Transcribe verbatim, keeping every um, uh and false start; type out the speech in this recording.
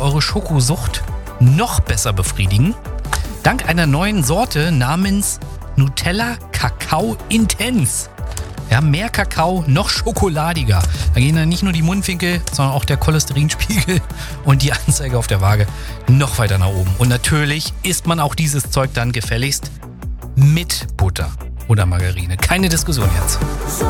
ihr eure Schokosucht noch besser befriedigen. Dank einer neuen Sorte namens Nutella Kakao Intense. Ja, mehr Kakao, noch schokoladiger. Da gehen dann nicht nur die Mundwinkel, sondern auch der Cholesterinspiegel und die Anzeige auf der Waage noch weiter nach oben. Und natürlich isst man auch dieses Zeug dann gefälligst mit Butter oder Margarine. Keine Diskussion jetzt.